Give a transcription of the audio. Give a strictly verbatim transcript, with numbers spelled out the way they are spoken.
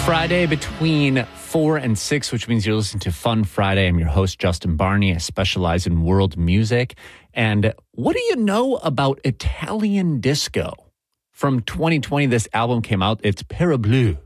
Friday between four and six, which means you're listening to Fun Friday. I'm your host, Justin Barney. I specialize in world music. And what do you know about Italian disco? From twenty twenty, this album came out. It's Parableu.